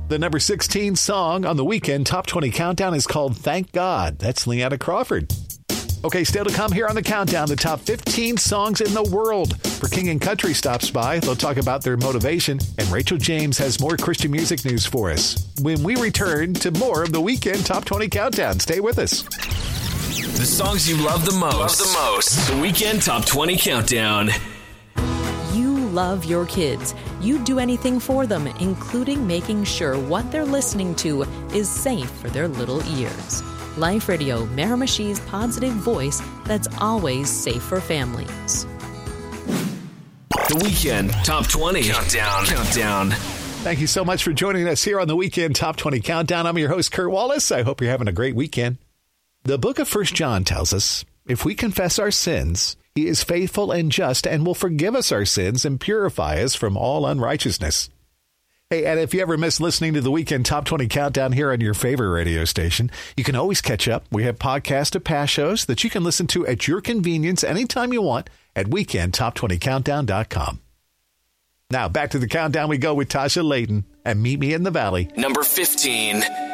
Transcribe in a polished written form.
The number 16 song on the Weekend Top 20 Countdown is called Thank God. That's Leanna Crawford. Okay, still to come here on the countdown, the top 15 songs in the world. For King and Country stops by, they'll talk about their motivation, and Rachel James has more Christian music news for us when we return to more of the Weekend Top 20 Countdown. Stay with us. The songs you love the most. The Weekend Top 20 Countdown. You love your kids. You do anything for them, including making sure what they're listening to is safe for their little ears. Life Radio, Miramishi's positive voice that's always safe for families. The Weekend Top 20 Countdown. Thank you so much for joining us here on the Weekend Top 20 Countdown. I'm your host, Kurt Wallace. I hope you're having a great weekend. The book of 1 John tells us, if we confess our sins, he is faithful and just and will forgive us our sins and purify us from all unrighteousness. Hey, and if you ever miss listening to the Weekend Top 20 Countdown here on your favorite radio station, you can always catch up. We have podcasts of past shows that you can listen to at your convenience anytime you want at weekendtop20countdown.com. Now, back to the countdown we go with Tasha Layton and Meet Me in the Valley. Number 15.